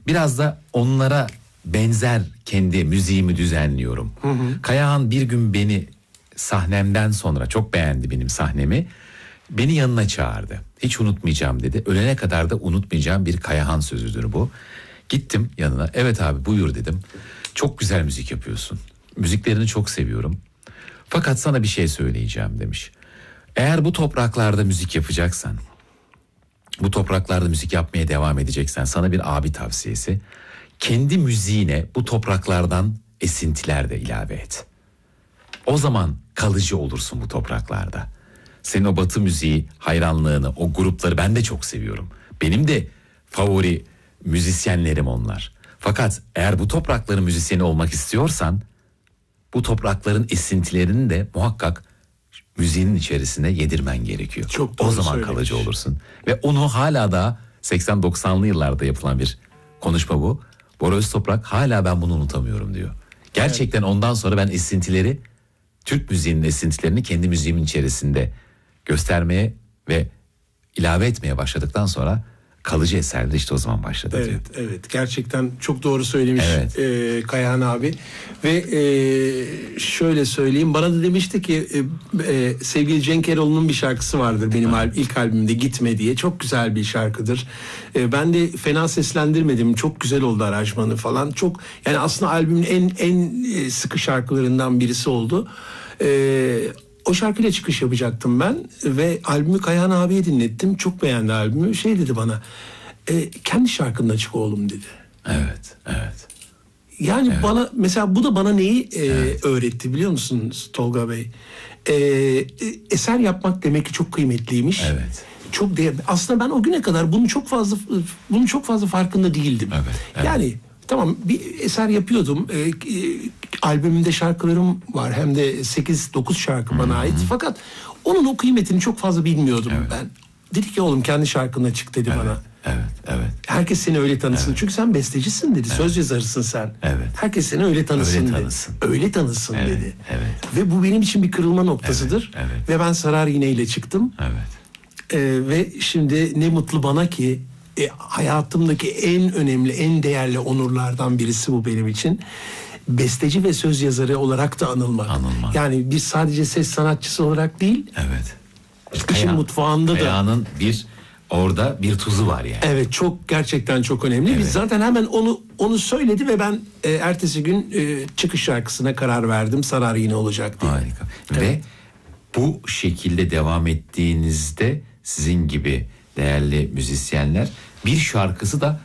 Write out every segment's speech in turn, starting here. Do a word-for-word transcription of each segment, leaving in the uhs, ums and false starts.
biraz da onlara benzer kendi müziğimi düzenliyorum. Hı hı. Kayahan bir gün beni sahnemden sonra çok beğendi benim sahnemi. Beni yanına çağırdı. Hiç unutmayacağım dedi. Ölene kadar da unutmayacağım bir Kayahan sözüdür bu. Gittim yanına. Evet abi buyur dedim. Çok güzel müzik yapıyorsun. Müziklerini çok seviyorum. Fakat sana bir şey söyleyeceğim demiş. Eğer bu topraklarda müzik yapacaksan, bu topraklarda müzik yapmaya devam edeceksen sana bir abi tavsiyesi. Kendi müziğine bu topraklardan esintiler de ilave et. O zaman kalıcı olursun bu topraklarda. Senin o batı müziği hayranlığını, o grupları ben de çok seviyorum. Benim de favori müzisyenlerim onlar. Fakat eğer bu toprakların müzisyeni olmak istiyorsan, bu toprakların esintilerini de muhakkak müziğinin içerisine yedirmen gerekiyor. Çok o zaman söylemiş. Kalıcı olursun. Ve onu hala da seksen doksanlı yıllarda yapılan bir konuşma bu. Bora Öztoprak hala ben bunu unutamıyorum diyor. Gerçekten evet. Ondan sonra ben esintileri, Türk müziğinin esintilerini kendi müziğimin içerisinde göstermeye ve ilave etmeye başladıktan sonra kalıcı eserler işte o zaman başladı evet, diyor. Evet gerçekten çok doğru söylemiş evet. e, Kayahan abi. Ve e, şöyle söyleyeyim, bana da demişti ki e, e, sevgili Cenk Eroğlu'nun bir şarkısı vardır benim al, ilk albümümde Gitme diye. Çok güzel bir şarkıdır. E, ben de fena seslendirmedim. Çok güzel oldu aranjmanı falan. Çok yani aslında albümün en en sıkı şarkılarından birisi oldu. Eee O şarkıyla çıkış yapacaktım ben ve albümü Kayahan abiye dinlettim. Çok beğendi albümü. Şey dedi bana, e, kendi şarkınla çık oğlum dedi. Evet, evet. Yani evet. bana mesela bu da bana neyi e, evet. öğretti biliyor musunuz Tolga Bey? E, eser yapmak demek ki çok kıymetliymiş. Evet. Çok değerli. Aslında ben o güne kadar bunu çok fazla bunu çok fazla farkında değildim. Evet, evet. Yani tamam bir eser yapıyordum. E, e, albümümde şarkılarım var. Hem de sekiz dokuz şarkı bana Hı-hı. ait. Fakat onun o kıymetini çok fazla bilmiyordum evet. ben. Dedi ki oğlum kendi şarkına çık dedi evet, bana. Evet, evet. Herkes seni öyle tanısın. Evet. Çünkü sen bestecisin dedi. Evet. Söz yazarısın sen. Evet. Herkes seni öyle tanısın öyle dedi. Tanısın. Öyle tanısın evet, dedi. Evet. Ve bu benim için bir kırılma noktasıdır. Evet, evet. Ve ben Sarar İğne ile çıktım. Evet. Ee, ve şimdi ne mutlu bana ki e, hayatımdaki en önemli, en değerli onurlardan birisi bu benim için. Besteci ve söz yazarı olarak da anılmak. Anılmak. Yani bir sadece ses sanatçısı olarak değil. Evet. İşin Kaya, mutfağında da. Kaya'nın bir orada bir tuzu var yani. Evet çok gerçekten çok önemli. Evet. Biz zaten hemen onu onu söyledi ve ben e, ertesi gün e, çıkış şarkısına karar verdim. Sarar Yine olacak diye. Harika. Evet. Ve bu şekilde devam ettiğinizde sizin gibi değerli müzisyenler bir şarkısı da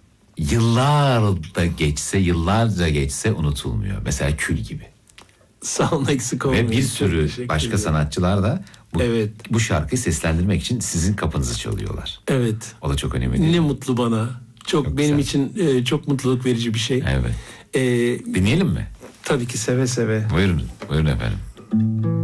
yıllarda geçse, yıllarca geçse unutulmuyor. Mesela Kül gibi. Sağ olun eksik olmayın. Ve bir sürü başka sanatçılar da bu, evet. bu şarkıyı seslendirmek için sizin kapınızı çalıyorlar. Evet. O da çok önemli. Ne mutlu bana. Çok, çok benim güzel. için e, çok mutluluk verici bir şey. Evet. Ee, Dinleyelim mi? Tabii ki seve seve. Buyurun, buyurun efendim.